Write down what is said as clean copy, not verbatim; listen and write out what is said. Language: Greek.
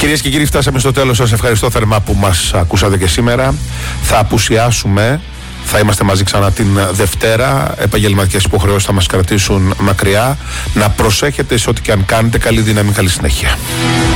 Κυρίες και κύριοι, φτάσαμε στο τέλος. Σας ευχαριστώ θερμά που μας ακούσατε και σήμερα. Θα απουσιάσουμε. Θα είμαστε μαζί ξανά την Δευτέρα. Επαγγελματικές υποχρεώσεις θα μας κρατήσουν μακριά. Να προσέχετε σε ό,τι και αν κάνετε. Καλή δύναμη, καλή συνέχεια.